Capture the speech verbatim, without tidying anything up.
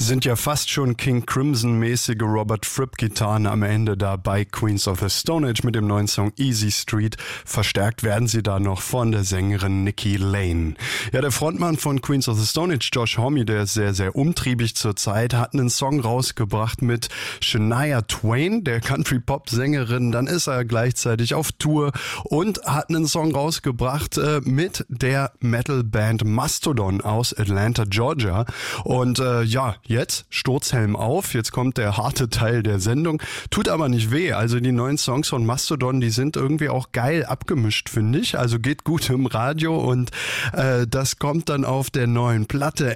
Sind ja fast schon King Crimson-mäßige Robert Fripp-Gitarren am Ende da bei Queens of the Stone Age mit dem neuen Song Easy Street. Verstärkt werden sie da noch von der Sängerin Nikki Lane. Ja, der Frontmann von Queens of the Stone Age, Josh Homme, der ist sehr, sehr umtriebig zurzeit, hat einen Song rausgebracht mit Shania Twain, der Country-Pop-Sängerin. Dann ist er gleichzeitig auf Tour und hat einen Song rausgebracht äh, mit der Metal-Band Mastodon aus Atlanta, Georgia. Und äh, ja, jetzt Sturzhelm auf, jetzt kommt der harte Teil der Sendung, tut aber nicht weh, also die neuen Songs von Mastodon, die sind irgendwie auch geil abgemischt, finde ich, also geht gut im Radio und äh, das kommt dann auf der neuen Platte